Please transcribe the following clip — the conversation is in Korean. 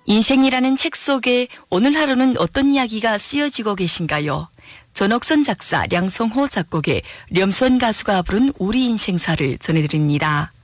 인생이라는 책 속에 오늘 하루는 어떤 이야기가 쓰여지고 계신가요? 전옥선 작사, 량성호 작곡의 렴수원 가수가 부른 우리 인생사를 전해드립니다.